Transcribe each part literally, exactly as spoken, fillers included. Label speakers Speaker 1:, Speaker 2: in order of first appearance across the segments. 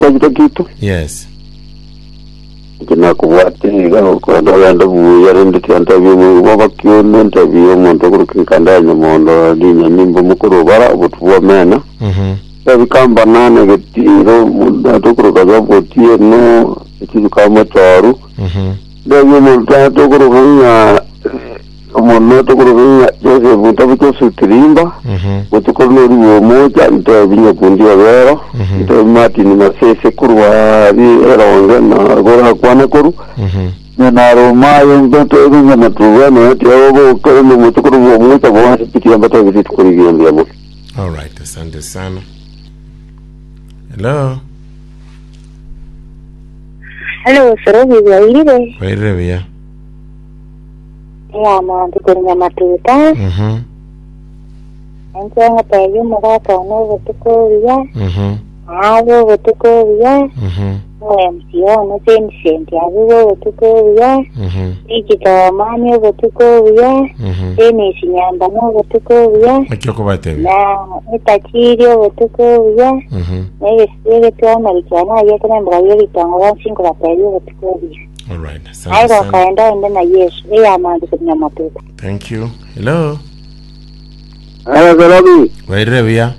Speaker 1: Kwa kitu?
Speaker 2: Yes.
Speaker 1: Kina kuwate ga ko ndo yanda bu yarende tanta bi mu baba kyo nenta bi mo ndo ko kinkandanya mo ndo dinya nimbo mukuru bara butwa mena.
Speaker 2: Mhm.
Speaker 1: Sabi kamba nane getiro munda to ko ga botie no iti kama taru.
Speaker 2: Mhm.
Speaker 1: Da mo munda to ko ga mo no to ko ga jose bunta bito sutrimba.
Speaker 2: Mhm.
Speaker 1: Boto ko no ri mo ja nta binya kundi vera. Nta mati ni masese kurwa ri era wanga na gora kwana koru.
Speaker 2: Mhm.
Speaker 1: Na Roma yung tanto yung matuwa na tiyaw ko ko mo to ko mo mo ta bo sa piti ambata visit ko ri ndia mo.
Speaker 2: All right, asante sana. Hello.
Speaker 3: Hello, Sorobi Waire.
Speaker 2: Waire bia.
Speaker 3: Ya ma ndikunya matuta.
Speaker 2: Mhm.
Speaker 3: Enjanga tayo mga kano butuko bia.
Speaker 2: Mhm.
Speaker 3: Awo butuko bia.
Speaker 2: Mhm.
Speaker 3: M C O no sen senti awo butuko bia.
Speaker 2: Mhm.
Speaker 3: Ikito mani butuko bia.
Speaker 2: Mhm.
Speaker 3: Eni sinyamba no butuko bia.
Speaker 2: Akiko batebi.
Speaker 3: Na itachirio butuko bia.
Speaker 2: Mhm.
Speaker 3: Nege sege tu americana ya tena mbayo litango wa cinco la tayo butuko bia.
Speaker 2: All right, asante
Speaker 3: Ayo
Speaker 2: sana.
Speaker 3: kaenda ende na Yesu. Ya ma ndikunya matuta.
Speaker 2: Thank you. Hello.
Speaker 1: Ala Sorobi.
Speaker 2: Waire bia.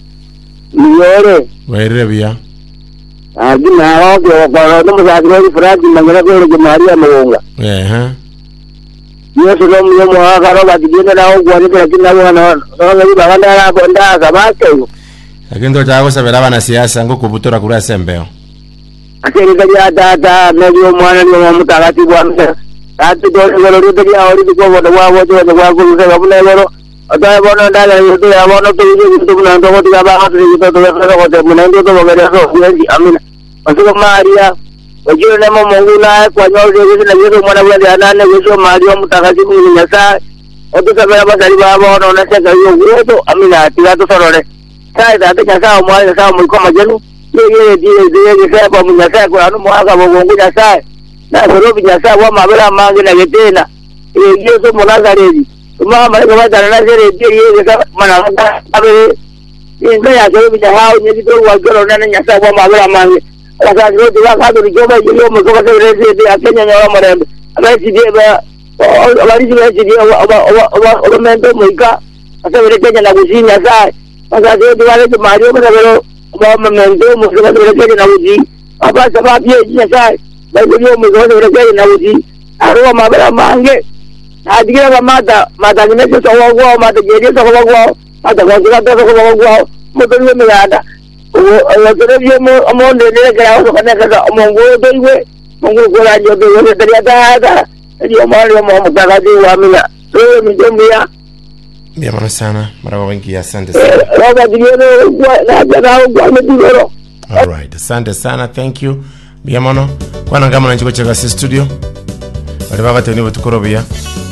Speaker 1: Yore.
Speaker 2: Waire bia.
Speaker 1: Agi na ho ko ko no mo sa gro frati mangala ko ko Maria Monga.
Speaker 2: Eh, ha.
Speaker 1: Yesu no mo mo ha karo ba digenda na ho gwani ko kina no no no ba banda na bonda ka ba ke.
Speaker 2: Lakini chago sabera bana siasa ngo kubutura kura sembeo.
Speaker 1: Akiri ka ya data na yo mwana ni mo mutagati bwana. Ati do ko ro to ya ori ko bo wa wo to wa ko se ba bune ro. Ata bono dala yo to ya bono to yo to na to ko ta ba ha to to to ko te mune ndo to ba ga ro ni amina. Asuko Maria wajiro na mo ngula kwa nyo de na yo mwana bwana ya nane ko Maria mutagati ni nyasa. Oto sabera ba dari ba bono na se ga yo to amina ti ga to sorore. Sai da ta nyasa mo ya sa mo ko majenu. Ye ye di di ke ba mo nyasa ko anu mo aga bo ngo nyasa. Na Sorobi nyasa wa mabela mangi na getena. Ye ye so mo na garedi. Uma mara ko ba na sere di ye ka mana ka abe. Ye ga ya Sorobi ja ha ni to wa goro na nyasa wa mabela mangi. Ala ka ro di wa ka do jo ba ye mo ko ba sere di akenya nya wa mara. Aba si di ba aba ri di di wa wa wa wa mendo mo ka. Asa wele kenya na kusinya sai. Asa di di wale Mario mo na ba mendo mo ko ba sere kenya na kusi. Aba sababu ye nya sai. Ba ko yo mo ko sere kenya na kusi. Aro mabela mangi. Adigira ba mata mata ni meso wa wa mata geri so wa wa mata ko jira to ko wa wa mo to ni ada o o to ni mo mo de le ga o ko na ka mo ngo to iwe mo ngo ko la yo to yo de ya da da ni o mo le mo mo ta ga di wa mi na so mi je mi ya
Speaker 2: Bien, mano sana. Maraba wengi asante sana.
Speaker 1: ro ga di yo na na na wa mi di ro.
Speaker 2: All right, asante sana. Thank you. Bien, mano. Kwa nangama na nchiko chaka si studio. Maraba teni butukoro bia.